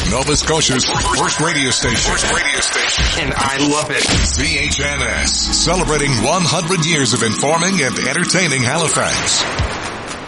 Nova Scotia's first radio station. And I love it. CHNS, celebrating 100 years of informing and entertaining Halifax.